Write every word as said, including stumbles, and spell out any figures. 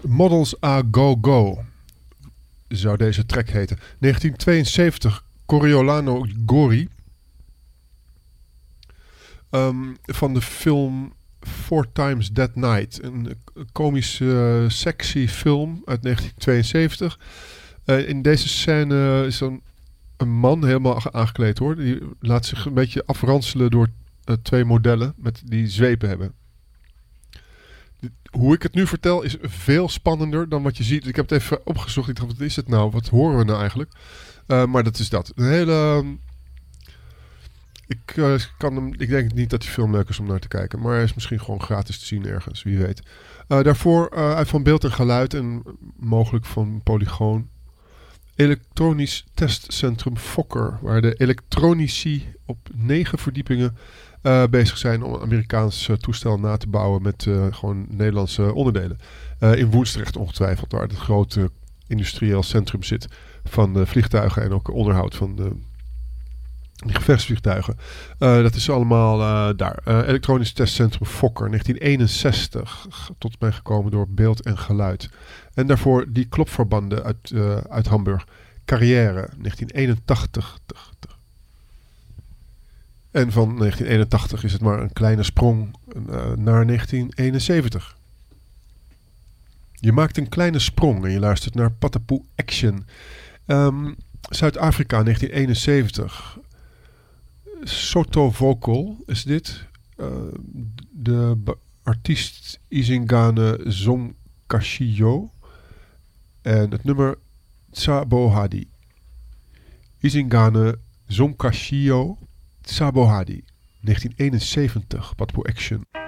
Models A Go Go zou deze track heten. negentien tweeënzeventig, Coriolano Gori. Um, van de film Four Times That Night. Een komische, uh, sexy film uit negentien tweeënzeventig. Uh, in deze scène is dan een man helemaal aangekleed hoor. Die laat zich een beetje afranselen door uh, twee modellen met die zwepen hebben. Hoe ik het nu vertel is veel spannender dan wat je ziet. Ik heb het even opgezocht. Ik dacht, wat is het nou? Wat horen we nou eigenlijk? Uh, maar dat is dat. Een hele... Uh, ik, uh, kan hem, ik denk niet dat die film leuk is om naar te kijken. Maar hij is misschien gewoon gratis te zien ergens. Wie weet. Uh, daarvoor uh, uit van beeld en geluid. En mogelijk van Polygoon. Elektronisch testcentrum Fokker. Waar de elektronici op negen verdiepingen... Uh, bezig zijn om een Amerikaans uh, toestel na te bouwen met uh, gewoon Nederlandse onderdelen. Uh, in Woensdrecht ongetwijfeld, waar het grote industrieel centrum zit van de vliegtuigen en ook onderhoud van de gevechtsvliegtuigen. Uh, dat is allemaal uh, daar. Uh, elektronisch testcentrum Fokker, negentien eenenzestig, tot mij gekomen door beeld en geluid. En daarvoor die klopverbanden uit, uh, uit Hamburg. Carrière, negentien eenentachtig. En van negentien eenentachtig is het maar een kleine sprong uh, naar negentien eenenzeventig. Je maakt een kleine sprong en je luistert naar Patapoe Action. Um, Zuid-Afrika, negentien eenenzeventig. Soto Vocal is dit. Uh, de b- artiest Izingane Zomkashio. En het nummer Tsabohadi. Izingane Zomkashio. Tsabohadi, negentien eenenzeventig, Patapoe Action.